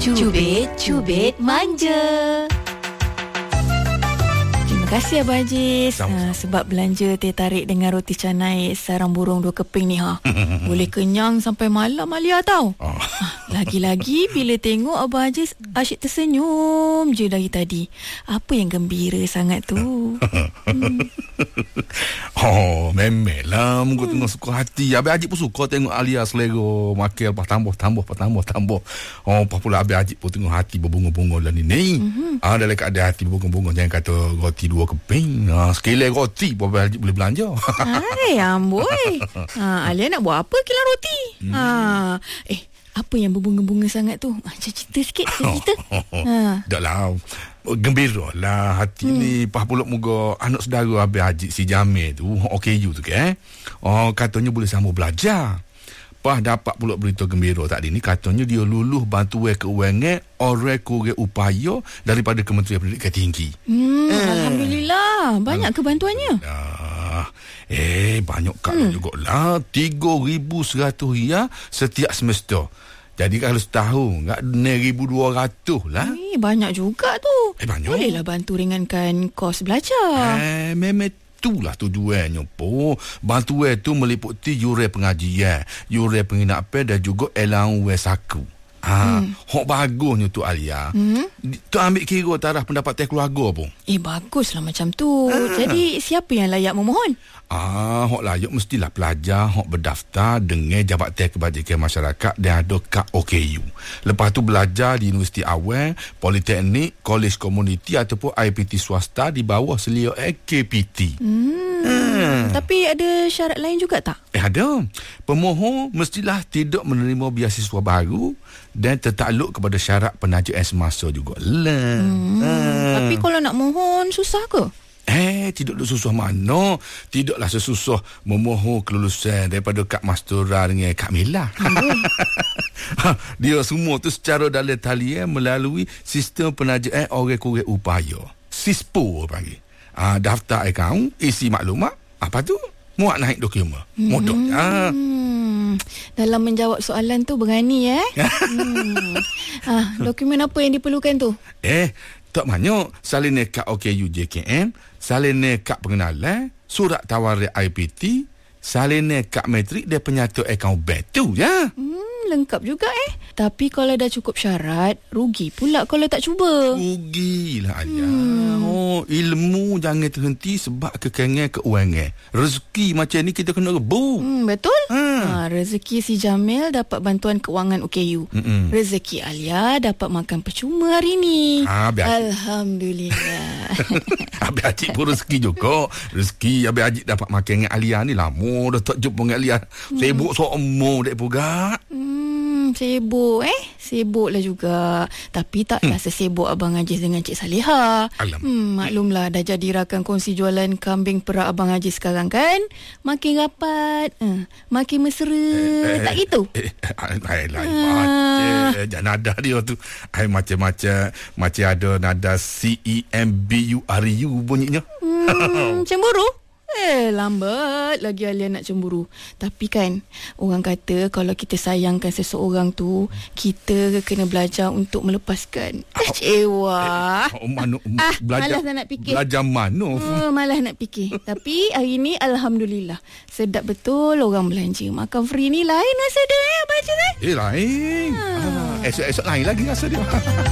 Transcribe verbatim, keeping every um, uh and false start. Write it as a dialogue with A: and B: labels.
A: Cubit-cubit manja. Terima kasih Abang Aziz ha, sebab belanja teh tarik dengan roti canai sarang burung dua keping ni ha. Boleh kenyang sampai malam Alia tau. Oh. Ha, lagi-lagi bila tengok Abang Aziz asyik tersenyum je dari tadi. Apa yang gembira sangat tu? hmm.
B: Oh, memelah muka hmm. tengok suka hati. Abang Aziz pun suka tengok Alia selera makan lepas tambah-tambah, lepas tambah-tambah. Oh, apa pula Abang Aziz pun tengok hati berbunga-bunga dalam ni. Hmm. Ah, dalam keadaan hati berbunga-bunga, jangan kata roti dua keping. Ha, sekilai roti pun Abang Aziz boleh belanja.
A: Hai, amboi. Ha, Alia nak buat apa kilang roti? Hmm. Ha, eh, apa yang berbunga-bunga sangat tu? Ha, cerita sikit, cerita. Ha.
B: Dah lah. Gembira lah hati hmm. ni. Pah pulak muka anak saudara Abang Aziz si Jamil tu, O K U tu ke eh? Oh, katanya boleh sambung belajar. Pah dapat pula berita gembira tadi ni, katanya dia luluh bantuan keuangan orang kurang upaya daripada Kementerian Pendidikan Tinggi.
A: Hmm, eh. Alhamdulillah. Banyak ke bantuannya?
B: Ah, eh, banyak kat hmm. jugalah. tiga ribu seratus ria setiap semester. Jadi kalau setahun enam ribu dua ratus lah.
A: Eh, banyak juga tu.
B: Eh, banyak.
A: Bolehlah bantu ringankan kos belajar.
B: Eh, memang itulah tujuannya po. Bantuan tu meliputi yuran pengajian, yuran penginapan dan juga allowance saku. Ha, hmm. hok bagusnya tu Alia. Hmm? Tu ambil kira taraf pendapatan keluarga pun.
A: Eh, baguslah macam tu. Ha. Jadi siapa yang layak memohon?
B: Ah, hok layak mestilah pelajar hok berdaftar dengan Jabatan Kebajikan Masyarakat dan ada kad O K U. Lepas tu belajar di Universiti Awal, Politeknik, Kolej Komuniti ataupun I P T swasta di bawah selia K P T.
A: Hmm. Hmm. Tapi ada syarat lain juga tak?
B: Eh, ada. Pemohon mestilah tidak menerima beasiswa baru dan tertakluk kepada syarat penajaan semasa juga. Lah.
A: Hmm. Hmm. Tapi kalau nak mohon susah ke?
B: Eh, tidak susah mana. Tidaklah sesusah memohon kelulusan daripada Kak Mastura dengan Kak Mila. Dia semua tu secara dalam talian melalui sistem penajaan orang kurang upaya. SISPO panggil. Ah, daftar akaun, isi maklumat, apa tu? Muat naik dokumen. Hmm. Modal. Ah.
A: Dalam menjawab soalan tu berani eh. hmm. ah, dokumen apa yang diperlukan tu?
B: Eh, tak banyak. Salin kad O K U J K M, salin kad pengenalan, surat tawaran I P T, salin kad metrik dan penyata akaun bank tu ya.
A: Hmm, lengkap juga eh. Tapi kalau dah cukup syarat, rugi pula kalau tak cuba.
B: Rugilah Alia. Hmm. Oh, ilmu jangan terhenti sebab kekangan keuangan. Rezeki macam ni kita kena rebu.
A: Hmm, betul? Ha. Ha, rezeki si Jamil dapat bantuan keuangan O K U. Mm-mm. Rezeki Alia dapat makan percuma hari ni. Ha, Alhamdulillah.
B: Abang Haji pun rezeki juga. Rezeki Abang Haji dapat makan dengan Alia ni lama dah tak jumpa dengan Alia. Hmm. Sibuk seumur dek pugak.
A: Hmm, sibuk eh. Sibuklah juga. Tapi taklah hmm. sesibuk Abang Aziz dengan Cik Salihah. Hmm, maklumlah dah jadi rakan kongsi jualan kambing perak Abang Aziz sekarang kan. Makin rapat, uh, makin mesra. Eh, tak gitu?
B: Eh, eh, lain macam. Jangan nada dia tu. Eh, macam-macam. Macam ada nada C E M B U R U bunyinya.
A: Hmm, cemburu? Eh, lambat lagi Alia nak cemburu. Tapi kan, orang kata kalau kita sayangkan seseorang tu, kita kena belajar untuk melepaskan. Kecewa.
B: Eh, oh, manu,
A: ah,
B: belajar,
A: malas nak fikir.
B: Belajar mana?
A: Oh, malas nak fikir. Tapi hari ni Alhamdulillah. Sedap betul orang belanja. Makan free ni lain rasa dia eh, Abang Aziz eh?
B: Eh, lain. Ha. Ah, esok-esok lain lagi rasa dia.